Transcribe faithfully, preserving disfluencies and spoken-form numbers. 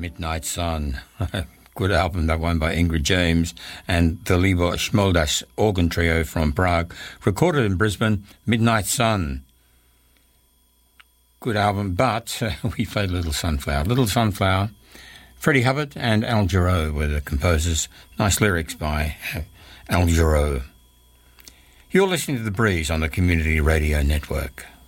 Midnight Sun. Good album, that one by Ingrid James and the Libor Schmoldas organ trio from Prague. Recorded in Brisbane, Midnight Sun. Good album, but uh, we played Little Sunflower. Little Sunflower, Freddie Hubbard and Al Jarreau were the composers. Nice lyrics by uh, Al Jarreau. You're listening to The Breeze on the Community Radio Network.